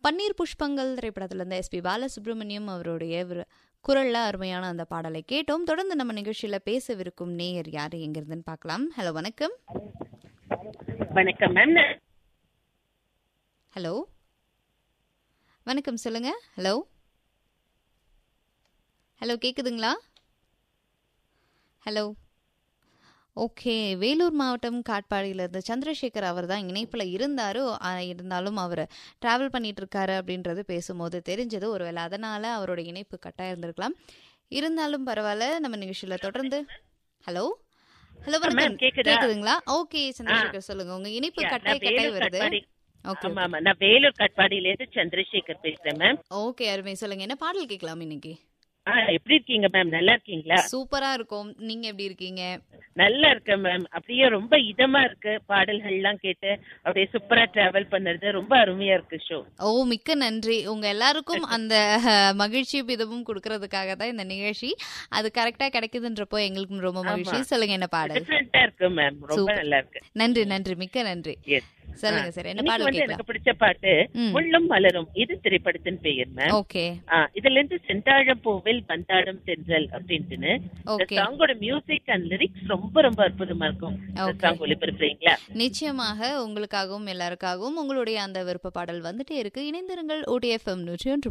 பன்னீர் புஷ்பங்கள் திரைப்படத்திலிருந்து எஸ்பி பாலசுப்ரமணியம் அவருடைய குரல்ல அருமையான அந்த பாடலை கேட்டோம். தொடர்ந்து நம்ம நிகழ்ச்சியில பேசவிருக்கும் நேயர் யாரு எங்கிருந்துன்னு பார்க்கலாம். ஹலோ, வணக்கம். வணக்கம் மேம். ஹலோ, வணக்கம், சொல்லுங்க. ஹலோ ஹலோ, கேக்குதுங்களா? ஹலோ. ஓகே, வேலூர் மாவட்டம் காட்பாடியிலிருந்து சந்திரசேகர் அவர் தான் இணைப்பில் இருந்தாலும் அவர் ட்ராவல் பண்ணிட்டு இருக்காரு அப்படின்றது பேசும்போது தெரிஞ்சது. ஒருவேளை அதனால அவரோட இணைப்பு கட்டாயம் இருந்திருக்கலாம். இருந்தாலும் பரவாயில்ல, நம்ம நிகழ்ச்சியில தொடர்ந்து. ஹலோ ஹலோ, வணக்கம். கேக்குதுங்களா? ஓகே சந்திரசேகர், சொல்லுங்க. உங்க இணைப்பு கட்டாய் வருது. நான் வேலூர் காட்பாடியிலேருந்து சந்திரசேகர் பேசுறேன் மேம். ஓகே, அருமை. சொல்லுங்க, என்ன பாடல் கேட்கலாம் இன்னைக்கு? எப்படி இருக்கீங்க மேம்? நல்லா இருக்கீங்களா? சூப்பரா இருக்கும். நீங்க எப்படி இருக்கீங்க? நல்லா இருக்கேன் மேம். அப்படியே ரொம்ப இதமா இருக்கு பாடல்கள் எல்லாம் கேட்டு. அப்படியே சூப்பரா டிராவல் பண்ணுறது ரொம்ப அருமையா இருக்கு ஷோ. ஓ, மிக்க நன்றி. உங்க எல்லாருக்கும் அந்த மகிழ்ச்சியும் இதமும் கொடுக்கறதுக்காக தான் இந்த நிகழ்ச்சி. அது கரெக்டா கிடைக்குதுன்றப்போ எங்களுக்கும் ரொம்ப மகிழ்ச்சி. சொல்லுங்க, என்ன பாடல்? டிஃபரெண்டா இருக்கு மேம். ரொம்ப நல்லா இருக்கு. நன்றி நன்றி, மிக்க நன்றி. சொல்லுங்க சார், என்ன பாடல் கேட்கலாம்? எனக்கு பிடிச்ச பாட்டு முள்ளும் மலரும். இது திரைப்படத்தின் பெயர் மேம். ஓகே. இதுல இருந்து செந்தாழம் பூவில் பந்தாடும் தென்றல் அப்படின்ட்டு சாங்கோட மியூசிக் அண்ட் லிரிக்ஸ் ரொம்ப ரொம்ப அற்புதமா இருக்கும். சாங் ஒளிபரப்புறீங்களா? நிச்சயமாக, உங்களுக்காகவும் எல்லாருக்காகவும் உங்களுடைய அந்த விருப்ப பாடல் வந்துட்டே இருக்கு. இணைந்திருங்கள் OTFM 101.